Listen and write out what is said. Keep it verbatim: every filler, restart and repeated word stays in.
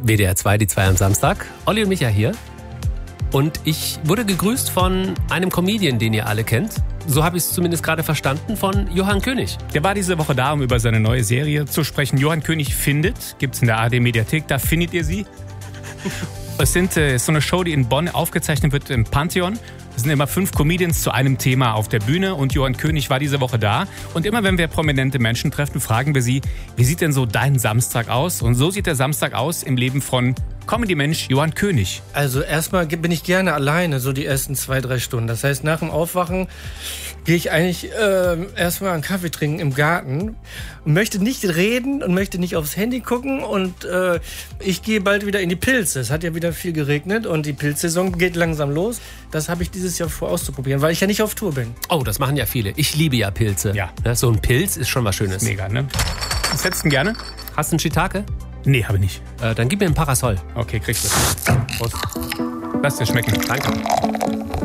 W D R zwei, die zwei am Samstag. Olli und Micha hier. Und ich wurde gegrüßt von einem Comedian, den ihr alle kennt. So habe ich es zumindest gerade verstanden, von Johann König. Der war diese Woche da, um über seine neue Serie zu sprechen. Johann König findet, gibt's in der A R D-Mediathek, da findet ihr sie. Es sind, äh, ist so eine Show, die in Bonn aufgezeichnet wird im Pantheon. Es sind immer fünf Comedians zu einem Thema auf der Bühne und Johann König war diese Woche da. Und immer wenn wir prominente Menschen treffen, fragen wir sie, wie sieht denn so dein Samstag aus? Und so sieht der Samstag aus im Leben von Comedy-Mensch Johann König. Also erstmal bin ich gerne alleine, so die ersten zwei, drei Stunden. Das heißt, nach dem Aufwachen gehe ich eigentlich äh, erstmal einen Kaffee trinken im Garten und möchte nicht reden und möchte nicht aufs Handy gucken. Und äh, ich gehe bald wieder in die Pilze. Es hat ja wieder viel geregnet und die Pilzsaison geht langsam los. Das habe ich dieses Jahr vor auszuprobieren, weil ich ja nicht auf Tour bin. Oh, das machen ja viele. Ich liebe ja Pilze. Ja. So ein Pilz ist schon was Schönes. Mega, ne? Was hättest du denn gerne? Hast du einen Shiitake? Nee, habe ich nicht. Äh, dann gib mir ein Parasol. Okay, kriegst du. Prost. Lass dir schmecken. Danke.